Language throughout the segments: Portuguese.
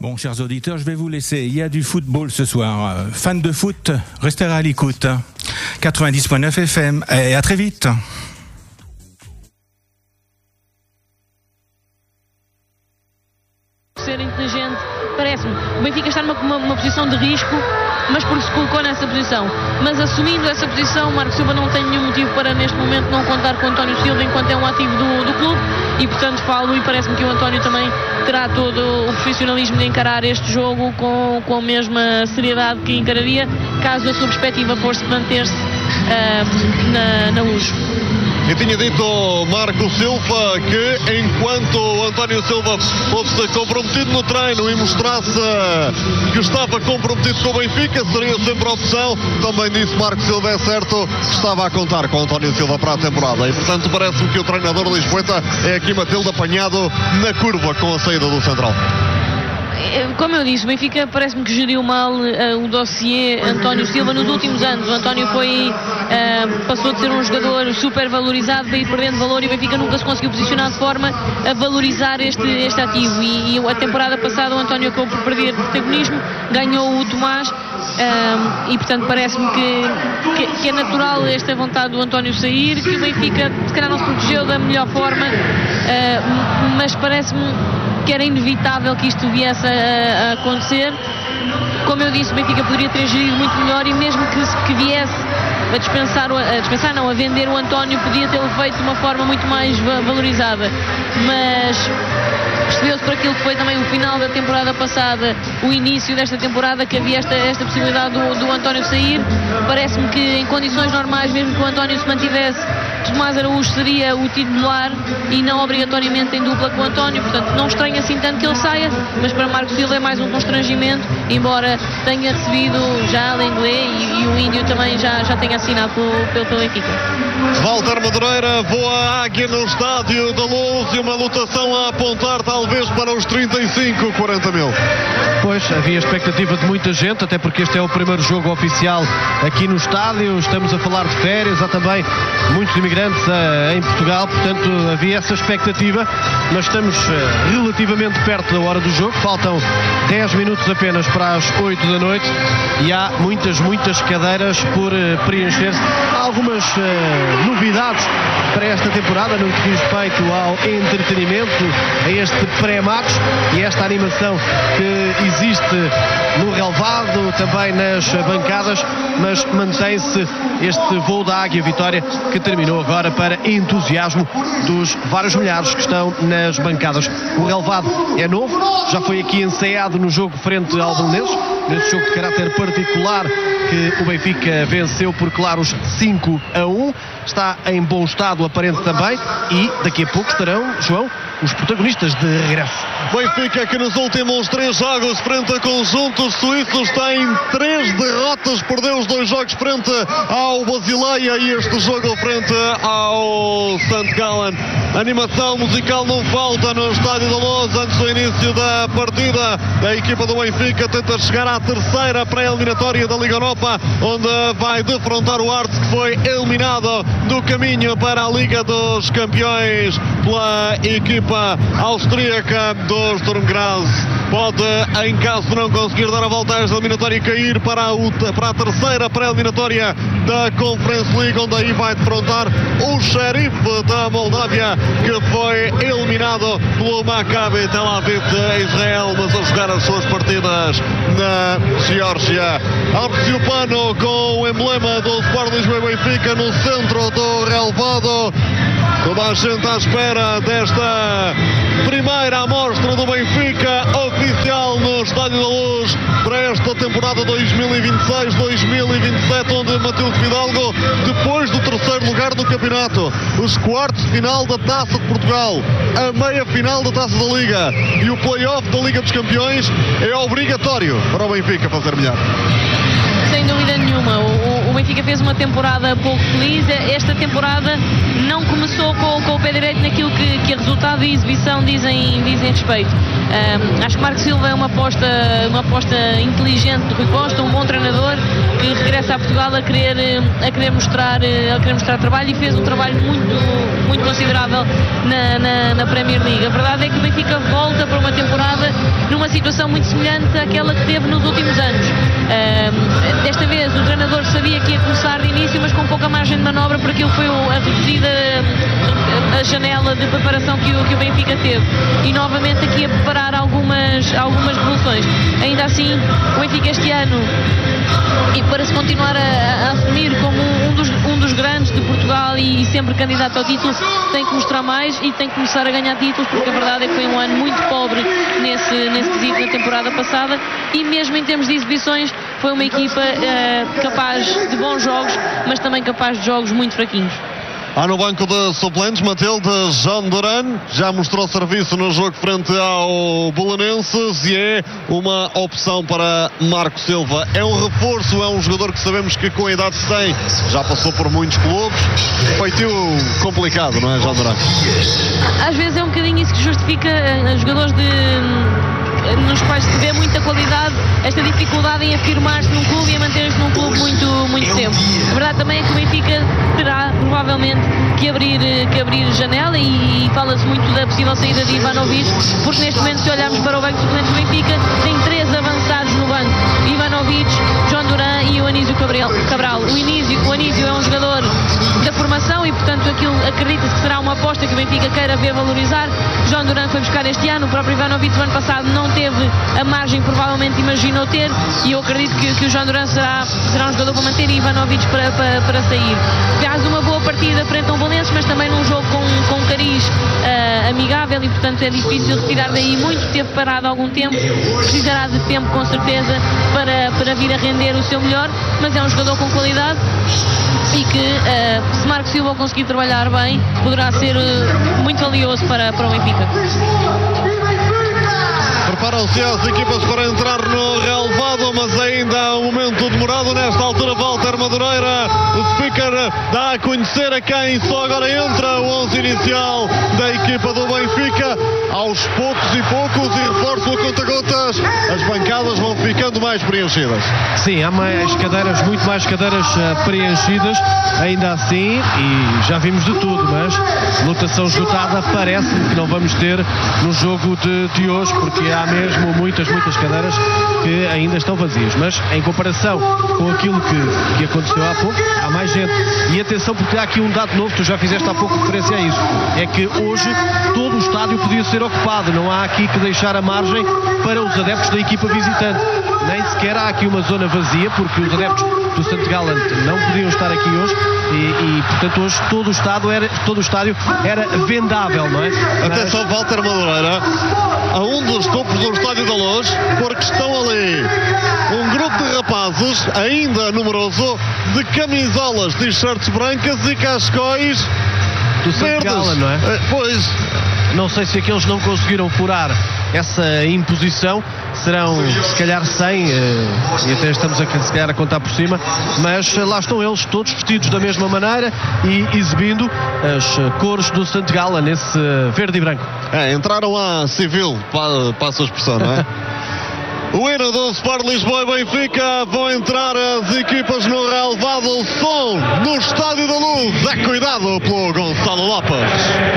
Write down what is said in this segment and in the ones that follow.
Bon, chers auditeurs, je vais vous laisser. Il y a du football ce soir. Fans de foot, restez à l'écoute. 90.9 FM et à très vite. Ser inteligente, parece-me. O Benfica está numa posição de risco, mas porque se colocou nessa posição. Mas assumindo essa posição, Marco Silva não tem nenhum motivo para neste momento não contar com o António Silva enquanto é um ativo do clube e portanto falo e parece-me que o António também terá todo o profissionalismo de encarar este jogo com a mesma seriedade que encararia caso a sua perspectiva fosse manter-se na Luz. E tinha dito Marco Silva que enquanto António Silva fosse comprometido no treino e mostrasse que estava comprometido com o Benfica, seria sempre a opção. Também disse Marco Silva, é certo, que estava a contar com António Silva para a temporada. E portanto parece-me que o treinador Lisboeta é aqui Matilde apanhado na curva com a saída do central. Como eu disse, o Benfica parece-me que geriu mal o dossiê António Silva nos últimos anos. O António passou de ser um jogador super valorizado para ir perdendo valor e o Benfica nunca se conseguiu posicionar de forma a valorizar este ativo. E a temporada passada o António acabou por perder protagonismo, ganhou o Tomás e portanto parece-me que é natural esta vontade do António sair, que o Benfica se calhar não se protegeu da melhor forma, mas parece-me que era inevitável que isto viesse a acontecer. Como eu disse, o Benfica poderia ter gerido muito melhor e mesmo que viesse a vender o António, podia tê-lo feito de uma forma muito mais valorizada. Mas percebeu-se por aquilo que foi também o final da temporada passada, o início desta temporada, que havia esta possibilidade do António sair. Parece-me que em condições normais, mesmo que o António se mantivesse, Tomás Araújo seria o titular e não obrigatoriamente em dupla com o António, portanto não estranha assim tanto que ele saia, mas para Marco Silva é mais um constrangimento, embora tenha recebido já Lenglet e o Índio também já tenha assinado pelo Benfica. Walter Madureira, voa a águia no Estádio da Luz e uma lotação a apontar talvez para os 35, 40 mil. Pois, havia expectativa de muita gente, até porque este é o primeiro jogo oficial aqui no estádio, estamos a falar de férias, há também muitos imigrantes em Portugal, portanto havia essa expectativa, mas estamos relativamente perto da hora do jogo, faltam 10 minutos apenas para as 8 da noite e há muitas cadeiras por preencher-se. Há algumas novidades para esta temporada no que diz respeito ao entretenimento, a este pré-match e esta animação que existe no relvado, também nas bancadas, mas mantém-se este voo da Águia Vitória que terminou agora para entusiasmo dos vários milhares que estão nas bancadas. O relvado é novo, já foi aqui ensaiado no jogo frente ao Belenenses, nesse jogo de caráter particular que o Benfica venceu por claros 5-1. Está em bom estado aparente também e daqui a pouco estarão, João, os protagonistas de regresso. Benfica que nos últimos 3 jogos frente a conjuntos suíços tem 3 derrotas, perdeu os 2 jogos frente ao Basileia e este jogo frente ao St. Gallen. Animação musical não falta no Estádio da Luz antes do início da partida. A equipa do Benfica tenta chegar à terceira pré-eliminatória da Liga Europa, onde vai defrontar o Arte, que foi eliminado do caminho para a Liga dos Campeões pela equipa austríaca do Sturm Graz. Pode, em caso de não conseguir dar a volta a esta eliminatória, cair para a terceira pré-eliminatória da Conference League, onde aí vai defrontar o Sheriff da Moldávia, que foi eliminado pelo Maccabi Tel Aviv de Israel, mas a jogar as suas partidas na Geórgia. Abre-se o pano com o emblema do Sport Lisboa e Benfica no centro do relvado. Toda a gente à espera desta primeira amostra do Benfica oficial no Estádio da Luz para esta temporada 2026-2027, onde Matilde Fidalgo, depois do terceiro lugar do campeonato, os quartos de final da Taça de Portugal, a meia final da Taça da Liga e o play-off da Liga dos Campeões, é obrigatório para o Benfica fazer melhor. Sem dúvida nenhuma, o Benfica fez uma temporada pouco feliz. Esta temporada não começou com o pé direito naquilo que a resultado e exibição dizem respeito. Acho que Marco Silva é uma aposta inteligente do Rui Costa, um bom treinador que regressa a Portugal a querer mostrar trabalho, e fez um trabalho muito considerável na Premier League. A verdade é que o Benfica volta para uma temporada numa situação situação muito semelhante àquela que teve nos últimos anos. Desta vez o treinador sabia que ia começar de início, mas com pouca margem de manobra, porque aquilo foi a reduzida a janela de preparação que o Benfica teve, e novamente aqui a preparar algumas revoluções. Ainda assim, o Benfica este ano, e para se continuar a assumir como um dos grandes de Portugal e sempre candidato ao título, tem que mostrar mais e tem que começar a ganhar títulos, porque a verdade é que foi um ano muito pobre nesse quesito na temporada passada, e mesmo em termos de exibições foi uma equipa capaz de bons jogos, mas também capaz de jogos muito fraquinhos. Há no banco de suplentes Matilde João Duran, já mostrou serviço no jogo frente ao Belenenses e é uma opção para Marco Silva. É um reforço, é um jogador que sabemos que com a idade que tem já passou por muitos clubes. Feitio complicado, não é, João Duran? Às vezes é um bocadinho isso que justifica jogadores nos quais se vê muita qualidade, esta dificuldade em afirmar-se num clube e a manter-se num clube muito tempo. A verdade também é que o Benfica terá provavelmente que abrir janela, e fala-se muito da possível saída de Ivanovic, porque neste momento, se olharmos para o banco de suplentes do Benfica, tem 3 avançados no banco: Ivanovic, João Duran e o Anísio Cabral. O Anísio é um jogador da formação e, portanto, aquilo acredita-se que será uma aposta que o Benfica queira ver valorizar. João Duran foi buscar este ano, o próprio Ivanovic no ano passado não teve a margem, provavelmente imaginou ter, e eu acredito que o João Duran será um jogador para manter, e Ivanovic para sair. Faz uma boa partida frente ao Belenenses, mas também num jogo com um cariz amigável, e portanto é difícil retirar daí muito. Teve parado algum tempo, precisará de tempo com certeza para vir a render o seu melhor, mas é um jogador com qualidade e que, se Marco Silva conseguir trabalhar bem, poderá ser muito valioso para o Benfica. Preparam-se as equipas para entrar no relevado, mas ainda há um momento demorado. Nesta altura, Walter Madureira, o speaker, dá a conhecer a quem só agora entra o 11 inicial da equipa do Benfica. Aos poucos e poucos, e reforço a conta-gotas, as bancadas vão ficando mais preenchidas. Sim, há muito mais cadeiras preenchidas, ainda assim, e já vimos de tudo, mas lotação esgotada parece-me que não vamos ter no jogo de hoje, porque há mesmo muitas cadeiras que ainda estão vazias, mas em comparação com aquilo que aconteceu há pouco, há mais gente. E atenção, porque há aqui um dado novo, tu já fizeste há pouco referência a isso, é que hoje todo o estádio podia ser ocupado, não há aqui que deixar a margem para os adeptos da equipa visitante, nem sequer há aqui uma zona vazia, porque os adeptos do St. Gallen não podiam estar aqui hoje e portanto hoje todo o estádio era vendável, não é? Atenção, Walter Madureira, a um dos topos do Estádio da Luz, porque estão ali um grupo de rapazes, ainda numeroso, de camisolas, t-shirts brancas e cascóis do St. Gallen, não é? Pois. Não sei se aqueles não conseguiram furar essa imposição, serão se calhar 100, e até estamos se calhar a contar por cima, mas lá estão eles todos vestidos da mesma maneira e exibindo as cores do St. Gallen, nesse verde e branco. Entraram a civil, passa a expressão, não é? O hino do Sport Lisboa e Benfica, vão entrar as equipas no relevado. O som no Estádio da Luz é cuidado pelo Gonçalo Lopes.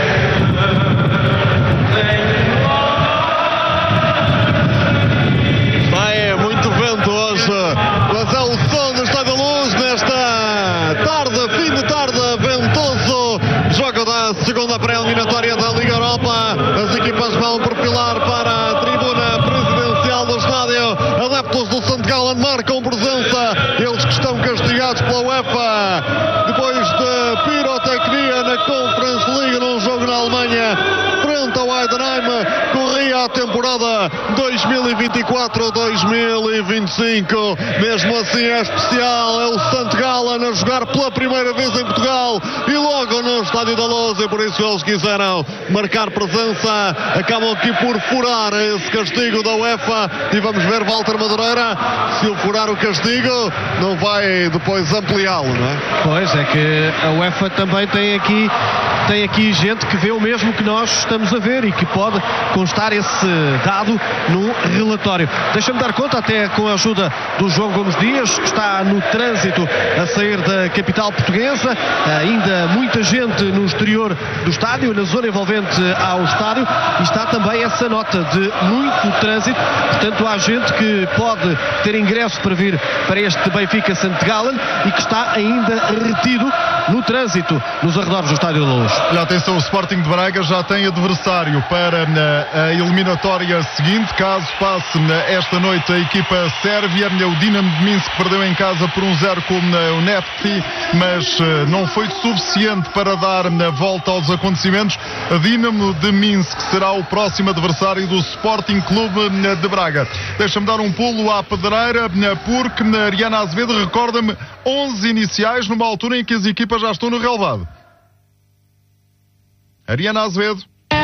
Vai muito vento hoje, mas é o som do Estádio da Luz nesta tarde, fim de tarde ventoso. Jogo da segunda pré-eliminatória da Liga Europa. As equipas vão perfilar para a tribuna presidencial do estádio. Adeptos do St. Gallen marcam presença, eles que estão castigados pela UEFA depois de pirotecnia na Conference League num jogo na Alemanha frente ao Heidenheim. Corria a temporada 2024-2025. Mesmo assim é especial, é o St. Gallen a jogar pela primeira vez em Portugal e logo no Estádio da Luz, e por isso eles quiseram marcar presença. Acabam aqui por furar esse castigo da UEFA e vamos ver, Walter Madureira, se ele furar o castigo não vai depois ampliá-lo, não é? Pois é, que a UEFA também tem aqui tem aqui gente que vê o mesmo que nós estamos a ver e que pode constar esse dado no relatório. Deixa-me dar conta, até com a ajuda do João Gomes Dias, que está no trânsito a sair da capital portuguesa, ainda muita gente no exterior do estádio, na zona envolvente ao estádio, e está também essa nota de muito trânsito. Portanto, há gente que pode ter ingresso para vir para este Benfica-St. Gallen e que está ainda retido no trânsito nos arredores do Estádio da Luz. Olha, atenção, o Sporting de Braga já tem adversário para a eliminatória seguinte, caso passe esta noite a equipa sérvia. O Dinamo de Minsk perdeu em casa por 1-0 com o Nefti, mas não foi suficiente para dar a volta aos acontecimentos. A Dinamo de Minsk será o próximo adversário do Sporting Clube de Braga. Deixa-me dar um pulo à pedreira, porque Ariana Azevedo recorda-me 11 iniciais numa altura em que as equipas já estão no relvado. Ariana Azevedo.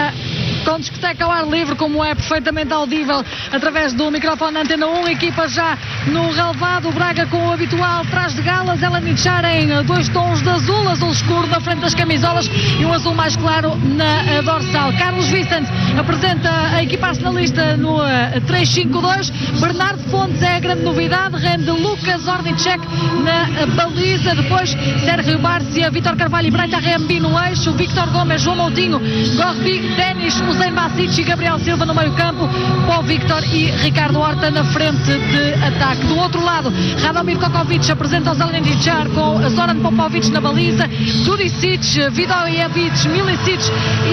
Com discoteca ao ar livre, como é perfeitamente audível através do microfone da Antena 1, equipa já no relvado. O Braga com o habitual trás de galas, ela nichar em 2 tons de azul, azul escuro na frente das camisolas e um azul mais claro na dorsal. Carlos Vicente apresenta a equipa arsenalista no 3-5-2. Bernardo Fontes é a grande novidade, rende Lucas Ornicek na baliza, depois Sérgio Bárcia, Vítor Carvalho e Breita Rembi no eixo, Victor Gomes, João Moutinho, Gorbi, Denis, Usain Basic e Gabriel Silva no meio campo, Paul Victor e Ricardo Horta na frente de ataque. Do outro lado, Radomir Kokovic apresenta o Zelenichar com Zoran Popovic na baliza, Juricic, Vidojevic, Milicic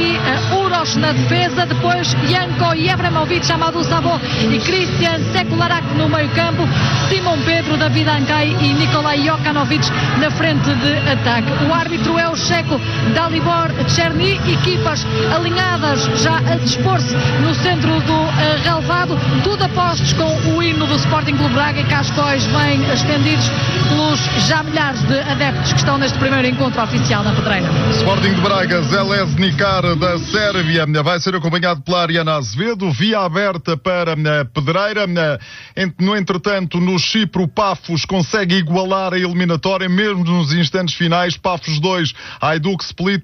e Uroš na defesa, depois Janko Jevremovic, Amadou Sabo e Christian Sekularak no meio campo, Simon Pedro, David Ankay e Nikolaj Jokanovic na frente de ataque. O árbitro é o checo Dalibor Cherny, equipas alinhadas já a dispor-se no centro do relvado, tudo apostos com o hino do Sporting Clube Braga e Cascóis bem estendidos pelos já milhares de adeptos que estão neste primeiro encontro oficial na pedreira. Sporting de Braga, Železničar da Sérvia vai ser acompanhado pela Ariana Azevedo, via aberta para a pedreira. No entretanto, no Chipre, o Pafos consegue igualar a eliminatória mesmo nos instantes finais. Pafos 2, Hajduk Split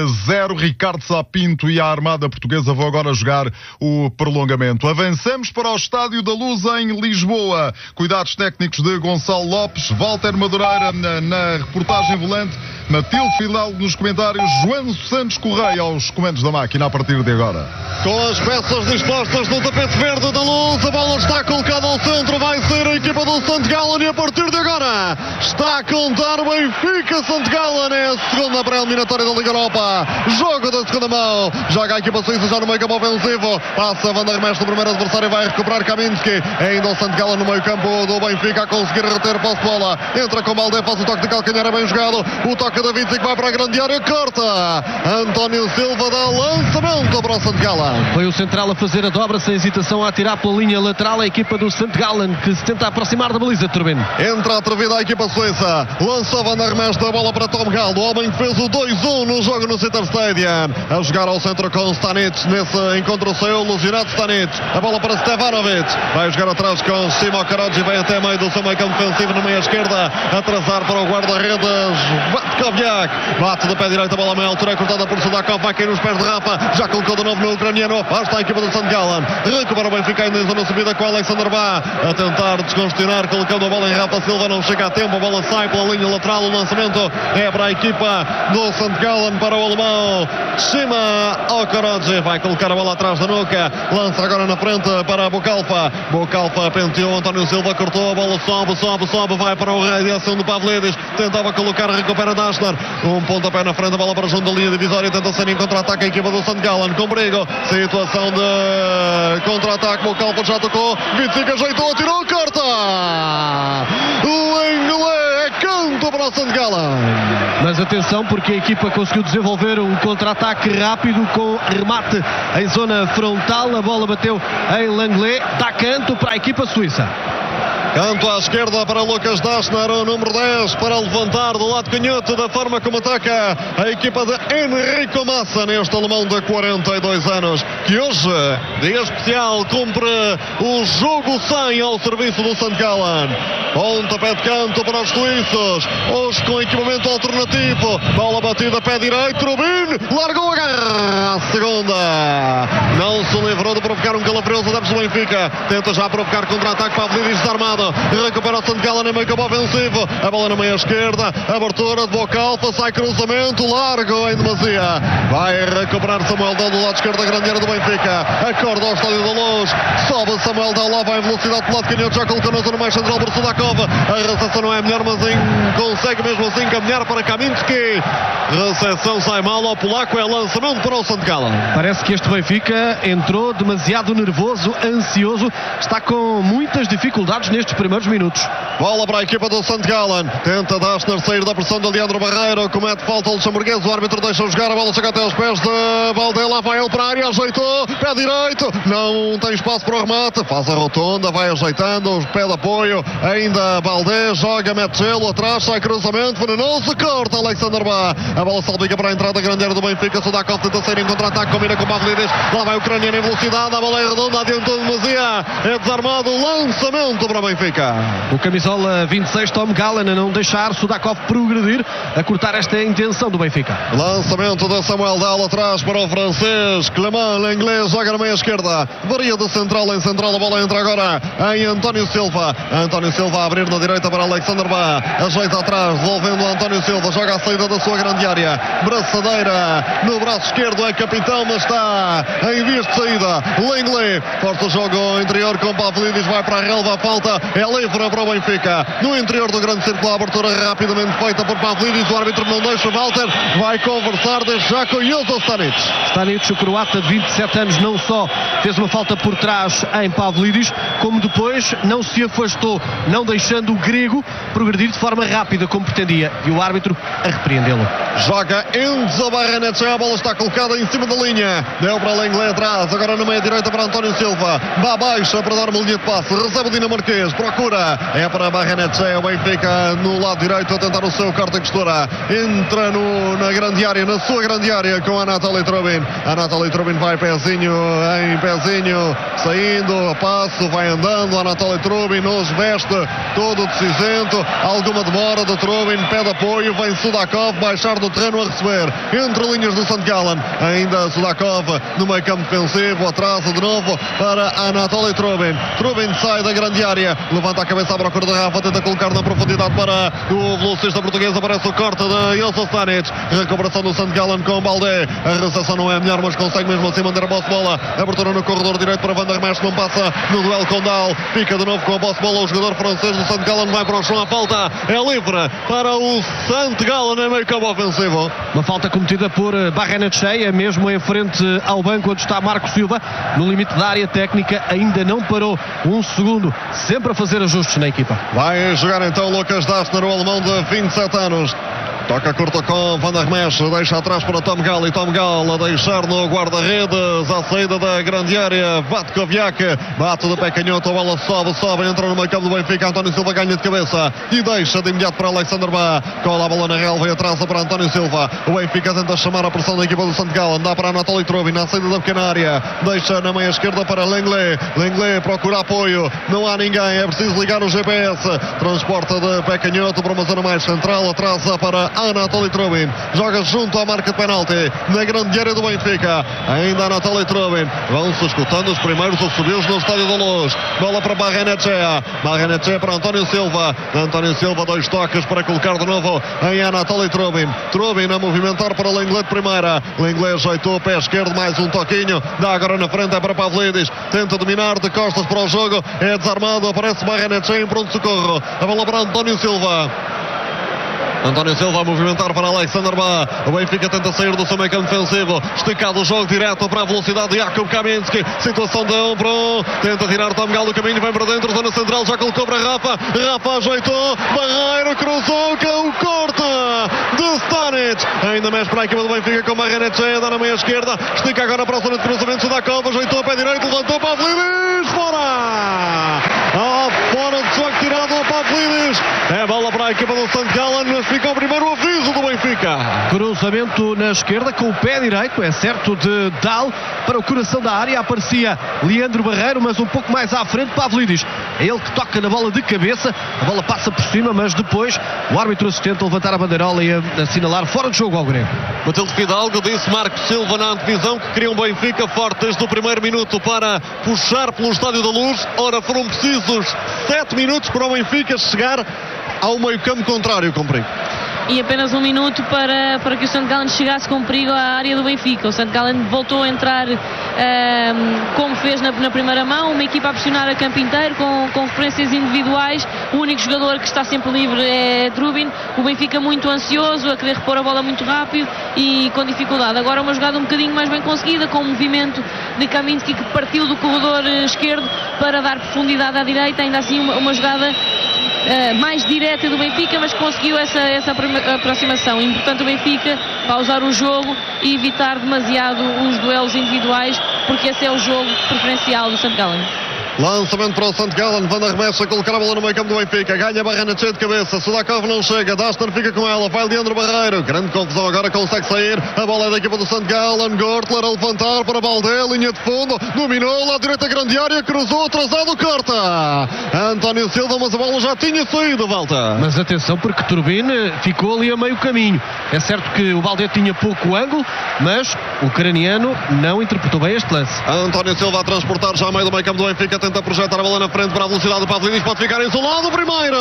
0, Ricardo Sapinto e a Armada Portuguesa vão agora jogar o prolongamento. Avançamos para o Estádio da Luz em Lisboa. Cuidados técnicos de Gonçalo Lopes, Walter Madureira na reportagem volante, Matilde Fidalgo nos comentários, João Santos Correia aos comandos da máquina a partir de agora. Com as peças dispostas no tapete verde da Luz, a bola está colocada ao centro, vai ser a equipa do St. Gallen e a partir de agora está a contar o Benfica. St. Gallen é a segunda pré-eliminatória da Liga Europa, jogo da segunda mão, joga a equipa suíça já no meio campo ofensivo, passa a Van der Merch do primeiro adversário, vai recuperar Kaminski, ainda o St. Gallen no meio campo do Benfica a conseguir reter posse de bola, entra com Balde, faz o toque de calcanhar, é bem jogado, o toque da David que vai para a grande área, corta António Silva, dá lançamento para o St. Gallen. Foi o central a fazer a dobra sem hesitação, a atirar pela linha lateral a equipa do St. Gallen, que se tenta aproximar da baliza, Turbino. Entra atrevida a equipa suíça, lançou Van der Merch da bola para Tom Gallo, o homem que fez o 2-1 no jogo no Citar Stadium, a jogar ao centro com Stanic, nesse encontro saiu Luzinat Stanic, a bola para Stevanovic, vai jogar atrás com Simo Karadži, vai até meio do seu meio campo defensivo na meia esquerda, atrasar para o guarda-redes Vatkoviak, bate de pé direito, a bola a meia altura é cortada por Sudakov, vai cair nos pés de Rafa, já colocou de novo no ucraniano, lá está a equipa do St. Gallen, recupera o Benfica ainda em zona subida com Alexander Bá, a tentar descongestionar, colocando a bola em Rafa Silva, não chega a tempo, a bola sai pela linha lateral, o lançamento é para a equipa do St. Gallen, para o alemão Shima Okaradži, vai colocar a bola atrás da nuca, lança agora na frente para Bukalfa, penteou António Silva, cortou a bola, sobe, vai para o rei, direção do Pavlidis, tentava colocar, recupera Dashner, um pontapé na frente, a bola para junto da linha divisória, tenta sair em contra-ataque a equipa do St. Gallen, com perigo, situação de contra-ataque, Bukalfa já tocou, Vitinha ajeitou, atirou, corta! O inglês é canto para o St. Gallen. Mas atenção, porque a equipa conseguiu desenvolver um contra-ataque rápido com remate em zona frontal, a bola bateu em Langlais, dá canto para a equipa suíça. Canto à esquerda para Lucas Dashner, o número 10, para levantar do lado canhoto da forma como ataca a equipa de Enrico Massa, neste alemão de 42 anos, que hoje, dia especial, cumpre o jogo 100 ao serviço do St. Gallen. Pontapé de canto para os suíços. Hoje com equipamento alternativo. Bola batida, pé direito. Trubin largou a garra. A segunda. Não se livrou de provocar um calafrioso adeptos do Benfica. Tenta já provocar contra-ataque para Pavlidis desarmado. Recupera o St. Gallen em meio campo ofensivo. A bola na meia esquerda. Abertura de Bocalfa. Sai cruzamento. Largo em demasia. Vai recuperar Samuel Dão do lado esquerdo da grande área do Benfica. Acorda ao estádio da Luz. Sobe Samuel Dão lá. Vai em velocidade pelo lado canhoto. Já colocou na zona mais central por Sudakov. A recepção não é melhor, mas consegue mesmo assim caminhar para Kaminski. Recepção sai mal ao polaco. É lançamento para o St. Gallen. Parece que este Benfica entrou demasiado nervoso, ansioso. Está com muitas dificuldades nestes primeiros minutos. Bola para a equipa do St. Gallen. Tenta Dastner sair da pressão de Leandro Barreiro. Comete falta o luxemburguês. O árbitro deixa jogar. A bola chega até aos pés de Baldé. Lá vai ele para a área. Ajeitou. Pé direito. Não tem espaço para o remate. Faz a rotonda. Vai ajeitando. O pé de apoio. Ainda Baldé. Joga. Mete gelo atrás. Sai cruzamento. Venenoso. Corta Alexander Bá. A bola salpica para a entrada da grande área do Benfica. Sudakov tenta sair em contra-ataque. Combina com Pavlidis. Lá vai o ucraniano em velocidade. A bola é redonda. Adiantou demasiado. É desarmado. Lançamento para o Benfica. O camisola 26, Tom Gallen, a não deixar Sudakov progredir, a cortar esta intenção do Benfica. Lançamento de Samuel Dal atrás para o francês. Clement, inglês, joga na meia esquerda. Varia de central em central. A bola entra agora em António Silva. António Silva a abrir na direita para Alexander Bá. Ajeita atrás, devolvendo António Silva. Joga a saída da sua grande área. Braçadeira no braço esquerdo. É capitão, mas está em vias de saída. Lenglet força o jogo interior com Pavlidis. Vai para a relva. A falta é livre para o Benfica. No interior do grande círculo, a abertura rapidamente feita por Pavlidis. O árbitro não deixa. Walter vai conversar desde já com Jozo Stanic. Stanic, o croata de 27 anos, não só fez uma falta por trás em Pavlidis, como depois não se afastou, não deixando o grego progredir de forma rápida como pretendia, e o árbitro a repreendê-lo. Joga Enzo Barrenetxea. A bola está colocada em cima da linha. Deu para Lenglet atrás. Agora na meia direita para António Silva. Vá baixa para dar uma linha de passe. Recebe o dinamarquês. Procura. É para Barrenetxea. O Benfica no lado direito a tentar o seu corte e costura. Entra na grande área, na sua grande área com Anatoly Trubin. Anatoly Trubin vai pezinho em pezinho. Saindo a passo. Vai andando. Anatoly Trubin nos veste todo de cinzento. Alguma demora de Trubin. Pede apoio. Vem Sudakov baixar do terreno a receber. Entre linhas do St. Gallen. Ainda Sudakov no meio campo defensivo. Atrasa de novo para Anatoly Trubin. Trubin sai da grande área. Levanta a cabeça à procura da Rafa. Tenta colocar na profundidade para o velocista português. Aparece o corte de Jozo Stanic. Recuperação do St. Gallen com Baldé. A recepção não é a melhor, mas consegue mesmo assim manter a posse de bola. Abertura no corredor direito para Van der Merch. Não passa no duelo com Dal. Fica de novo com a posse de bola. O jogador francês do St. Gallen vai para o chão. A falta é livre para o St. Gallen em meio campo ofensivo. Uma falta cometida por Barrenetxea, mesmo em frente ao banco onde está Marco Silva, no limite da área técnica. Ainda não parou um segundo, sempre a fazer ajustes na equipa. Vai jogar então Lucas Dastner, o alemão de 27 anos. Toca curta com Van der Merch, deixa atrás para Tom Gall, e Tom Gall a deixar no guarda-redes à saída da grande área. Vatkoviak bate de pé canhoto, a bola sobe, entra no meio campo do Benfica. António Silva ganha de cabeça e deixa de imediato para Alexander Bá. Cola a bola na relva e atrasa para António Silva. O Benfica tenta chamar a pressão da equipa do St. Gallen, dá para Anatoly Trubin na saída da pequena área, deixa na meia esquerda para Lenglet. Lenglet procura apoio, não há ninguém, é preciso ligar o GPS. Transporta de pé canhoto para uma zona mais central, atrasa para Anatoly Trubin, joga junto à marca de penalti na grande área do Benfica. Ainda Anatoly Trubin, vão-se escutando os primeiros subios no Estádio da Luz. Bola para Barrenetxea, Barrenetxea para António Silva. António Silva, 2 toques para colocar de novo em Anatoly Trubin. Trubin a movimentar para Lenglet de primeira. Lenglet ajeitou o pé esquerdo, mais um toquinho, dá agora na frente, é para Pavlidis, tenta dominar de costas para o jogo, é desarmado, aparece Barrenetxea em pronto socorro. A bola para António Silva. António Silva a movimentar para Alexander Bá. O Benfica tenta sair do seu meio campo defensivo. Esticado o jogo direto para a velocidade de Jakub Kaminski. Situação de 1 para 1. Tenta tirar Tom Gall do caminho, vem para dentro, zona central, já colocou para Rafa. Rafa ajeitou, Barreiro cruzou, com o corte de Stanic. Ainda mais para a equipa do Benfica com Barrenetxea, dá na meia esquerda. Estica agora para a zona de cruzamento da Cova. Ajeitou a pé direito, levantou para Pavlidis. Fora! Fora de jogo tirado ao Pavlidis. É bola para a equipa do St. Gallen, mas fica o primeiro aviso do Benfica. Cruzamento na esquerda com o pé direito, é certo, de Dal para o coração da área. Aparecia Leandro Barreiro, mas um pouco mais à frente Pavlidis. É ele que toca na bola de cabeça, a bola passa por cima, mas depois o árbitro assistente a levantar a bandeirola e a assinalar fora de jogo ao grego. Matilde Fidalgo disse Marcos Silva na antevisão que queria um Benfica forte desde o primeiro minuto para puxar pelo Estádio da Luz. Ora, foram precisos 7 minutos para o Benfica chegar ao meio-campo contrário, com perigo. E apenas 1 minuto para que o St. Gallen chegasse com perigo à área do Benfica. O St. Gallen voltou a entrar como fez na primeira mão, uma equipa a pressionar a campo inteiro com referências individuais. O único jogador que está sempre livre é Trubin. O Benfica muito ansioso, a querer repor a bola muito rápido e com dificuldade. Agora uma jogada um bocadinho mais bem conseguida, com o movimento de Kaminski, que partiu do corredor esquerdo para dar profundidade à direita. Ainda assim uma jogada mais direta do Benfica, mas conseguiu essa aproximação. Importante o Benfica pausar o jogo e evitar demasiado os duelos individuais, porque esse é o jogo preferencial do St. Gallen. Lançamento para o St. Gallen, Van der Mesch a colocar a bola no meio campo do Benfica, ganha Barrana cheio de cabeça, Sudakov não chega, Dastan fica com ela, vai Leandro Barreiro, grande confusão agora, consegue sair, a bola é da equipa do St. Gallen, Gortler a levantar para Baldé, linha de fundo, dominou, lá direita grande área, cruzou, atrasado, corta, António Silva, mas a bola já tinha saído, volta. Mas atenção, porque Turbine ficou ali a meio caminho. É certo que o Baldé tinha pouco ângulo, mas o ucraniano não interpretou bem este lance. António Silva a transportar já a meio do meio campo do Benfica, tenta projetar a bola na frente para a velocidade do Pavlidis, pode ficar isolado, primeiro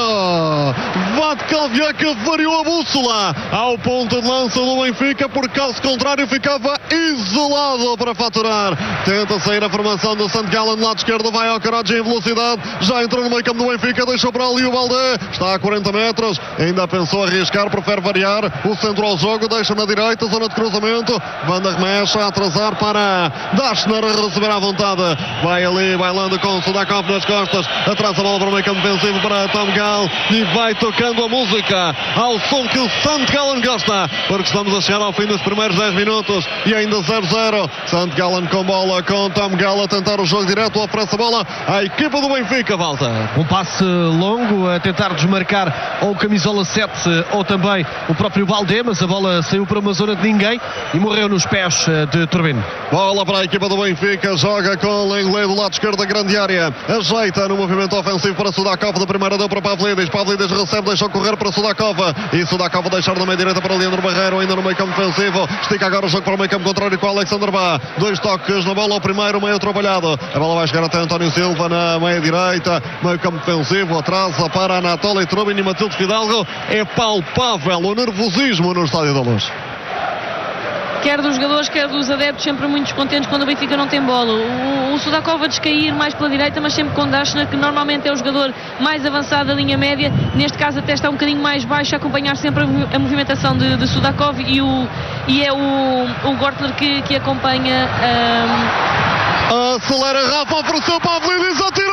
Vatkalviak variou a bússola ao ponto de lança do Benfica, por caso contrário ficava isolado para faturar. Tenta sair a formação do St. Gallen, lado esquerdo, vai ao Karadzic em velocidade, já entrou no meio campo do Benfica, deixou para ali o Baldé, está a 40 metros, ainda pensou arriscar, prefere variar o centro ao jogo, deixa na direita, zona de cruzamento, Van der Mesch a atrasar para Dashner receber à vontade, vai ali bailando com Sudakov nas costas, atrás a bola para o meio campo defensivo para Tom Gal e vai tocando a música ao som que o St. Gallen gosta, porque estamos a chegar ao fim dos primeiros 10 minutos e ainda 0-0. St. Gallen com bola, com Tom Gal a tentar o jogo direto, oferece a bola à equipa do Benfica, volta. Um passe longo a tentar desmarcar ou o camisola 7 ou também o próprio Baldé, mas a bola saiu para uma zona de ninguém e morreu nos pés de Turbine. Bola para a equipa do Benfica, joga com Lenglet do lado esquerdo da grande área, ajeita no movimento ofensivo para Sudakov, da primeira deu para Pavlidis, Pavlidis recebe, deixou correr para Sudakov e Sudakov deixar na meia direita para Leandro Barreiro, ainda no meio campo defensivo, estica agora o jogo para o meio campo contrário com Alexander Bá, 2 toques na bola, o primeiro meio trabalhado, a bola vai chegar até António Silva na meia direita, meio campo defensivo, atrasa para Anatoly Trubin e Matilde Fidalgo, é palpável o nervosismo no Estádio da Luz. Quer dos jogadores, quer dos adeptos, sempre muito descontentes quando o Benfica não tem bola. O Sudakov a descair mais pela direita, mas sempre com Dashner, que normalmente é o jogador mais avançado da linha média. Neste caso até está um bocadinho mais baixo, a acompanhar sempre a movimentação de Sudakov e é o Gortler que acompanha. Acelera Rafa, ofereceu Pavlidis, atira!